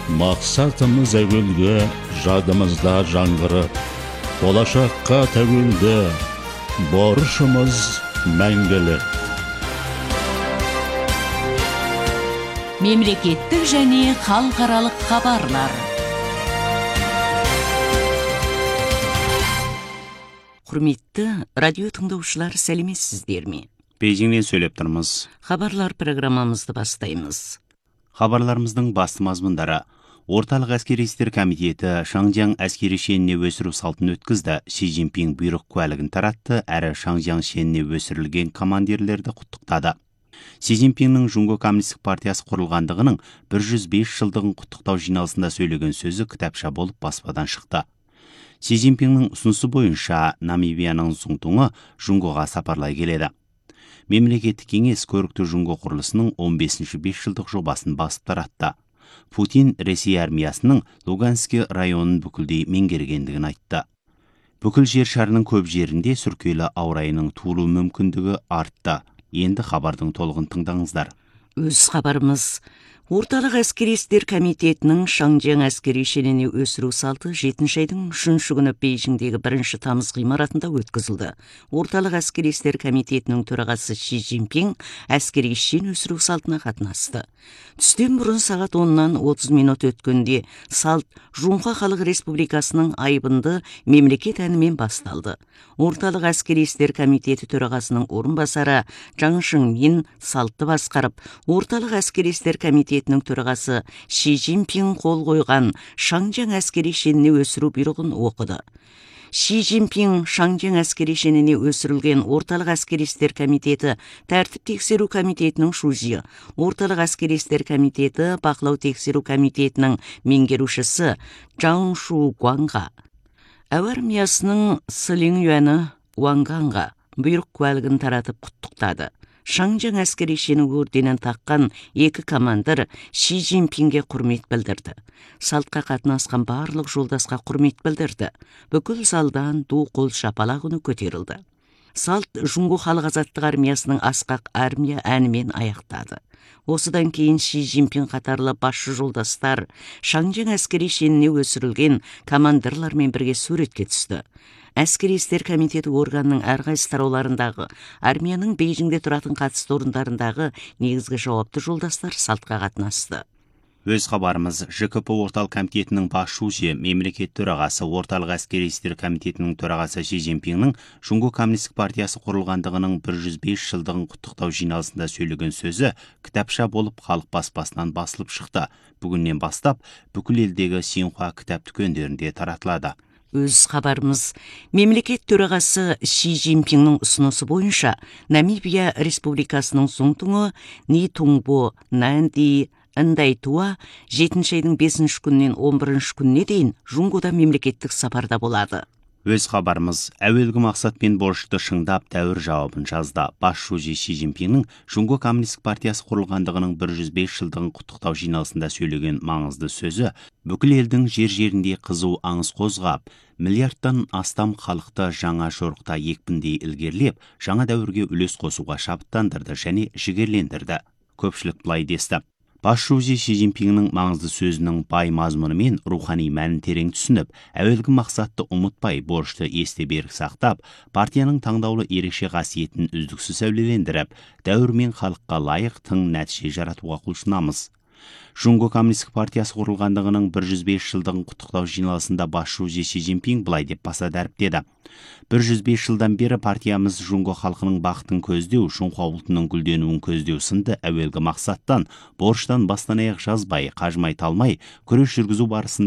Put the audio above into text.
Мақсатымыз әуелгі жадымызда жаңғырып, болашаққа тәуелді, борышымыз мәңгілік. Мемлекеттік және халықаралық хабарлар. Құрметті радио тыңдаушылар, сәлеметсіздер ме? Бейжіңнен сөйлеп тұрмыз. Хабарлар программамызды бастаймыз. Хабарларымыздың басты мазмұндары: Орталық әскери істер комитеті Шаңжаң әскери шеніне өсіру салтын өткізді. Си Цзиньпин бұйрық куәлігін таратты, әрі Шаңжаң шеніне өсірілген командирлерді құттықтады. Си Цзиньпиннің Жунго коммунистік партиясы құрылғандығының 105 жылдығын құттықтау жиналысында сөйлеген сөзі кітапша болып баспадан шықты. Си Цзиньпиннің ұсынысы бойынша Намибияның Цзуңтуңы Жунгоға сапарлай келеді. Мемлекеттік кеңес көрікті Жунго құрылысының 15-ші 5 жылдық жобасын басып таратты. Путин Ресей армиясының Луганский районын бүкілдей меңгергендігін айтты. Бүкіл жер шарының көп жерінде сүркелі ауа райының туылу мүмкіндігі артты. Енді хабардың толығын тыңдаңыздар. Өз хабарымыз: Орталық әскери істер комитетінің Шаңжаң әскери шеніне өсіру салты 7-ші айдың 3-ші күні Бейжіңдегі 1 тамыз ғимаратында өткізілді. Орталық әскери істер комитетінің төрағасы Си Цзиньпин әскери шен өсіру салтына қатынасты. Түстен бұрын сағат 10-нан 30 минут өткенде салт Жунхуа Халық Республикасының айбынды мемлекет әнімен басталды. Орталық әскери істер комитеті төрағасының орынбасары Жаң Шыңмин салтты басқарып, Орталық әскери істер комитетінің төрағасы Си Цзиньпин қол қойған Шаңжаң әскери шеніне өсіру бұйрығын оқыды. Си Цзиньпин Шаңжаң әскери шеніне өсірілген Орталық әскери істер комитеті тәртіп тексеру комитетінің шузиі, Орталық әскери істер комитеті бақылау тексеру комитетінің меңгерушісі Жаң Шу Гуанға, әуе армиясының Сылин Юәні Уанганға бұйрық куәлігін таратып құттықтады. Шаңжаң әскери шені орденін таққан 2 командир Си Цзиньпинге құрмет білдірді. Салтқа қатынасқан барлық жолдасқа құрмет білдірді. Бүкіл залдан ду қол шапалақ үні көтерілді. Салт Жунго халық азаттық армиясының асқақ армия әнімен аяқтады. Осыдан кейін Си Цзиньпин қатарлы басшы жолдастар Шаңжаң әскери шеніне өсірілген командирлармен бірге суретке түсті. Әскери істер комитеті органның әрқайсы тарауларындағы, армияның Бейжіңде тұратын қатысты орындарындағы негізгі жауапты жолдастар салтқа қатынасты. Өз хабарымыз: ЖКП орталық комитетінің бас шузиі, мемлекет төрағасы, орталық әскери істер комитетінің төрағасы Си Цзиньпиннің Жунго коммунистік партиясы құрылғандығының 105 жылдығын құттықтау жиналысында сөйлеген сөзі кітапша болып халық баспасынан басылып шықты. Бүгіннен бастап бүкіл елдегі Синьхуа кітап дүкендерінде таратылады. Өз хабарымыз: мемлекет төрағасы Си Цзиньпиннің ұсынысы бойынша Намибия республикасының Цзуңтуңы Нитуңбо Нанди Ындайтуа 7-ші айдың 5-ші күннен 11-ші күніне дейін Жунгода мемлекеттік сапарда болады. Өз хабарымыз: әуелгі мақсат пен борышты шыңдап дәуір жауабын жазды. Бас шузи Си Цзиньпиннің Жунго коммунистік партиясы құрылғандығының 105 жылдығын құттықтау жиналысында сөйлеген маңызды сөзі бүкіл елдің жер-жерінде қызу аңыз қозғап, миллиардтан астам халықты жаңа жорықта екпіндей ілгерілеп, жаңа дәуірге үлес қосуға шабыттандырды және жігерлендірді. Көпшілік былай десті: Бас шузи Си Цзиньпиннің маңызды сөзінің бай мазмұны мен рухани мәнін терең түсініп, әуелгі мақсатты ұмытпай, борышты есте берік сақтап, партияның таңдаулы ерекше қасиетін үздіксіз сәулелендіріп, дәуір мен халыққа лайық тың нәтиже жаратуға құлшынамыз. Жунго коммунистік партиясы құрылғандығының 105 жылдығын құттықтау жиналысында бас шузи Си Цзиньпин былай деп баса дәріптеді: 105 жылдан бері партиямыз Жунго халқының бақытын көздеу, Шунхуа ұлтының гүлденуін көздеу сынды әуелгі мақсаттан, борыштан бастан аяқ жазбай, қажымай талмай күрес жүргізу барысында